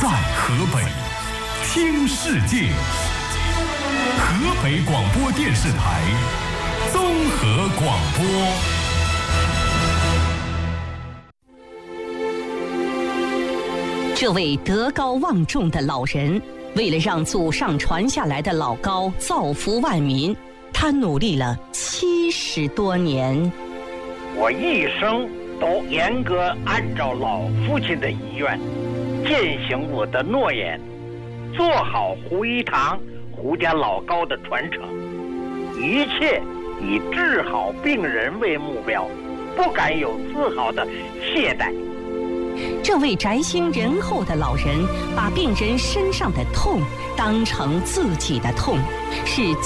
在河北听世界，河北广播电视台综合广播。 这位德高望重的老人，为了让祖上传下来的老高造福万民，他努力了70多年。 我一生都严格按照老父亲的遗愿，践行我的诺言，做好胡一堂、胡家老高的传承，一切以治好病人为目标，不敢有丝毫的懈怠。 这位宅心仁厚的老人，把病人身上的痛当成自己的痛，是